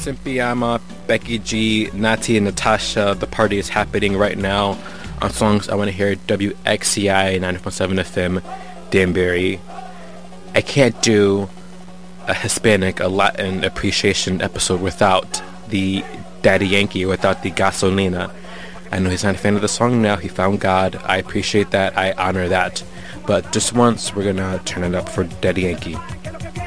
Simpiama, Becky G, Nati and Natasha. The party is happening right now on songs I want to hear. WXCI 90.7 FM, Danbury. I can't do a Hispanic, a Latin appreciation episode without the Daddy Yankee, without the Gasolina. I know he's not a fan of the song now. He found God. I appreciate that. I honor that. But just once, we're gonna turn it up for Daddy Yankee.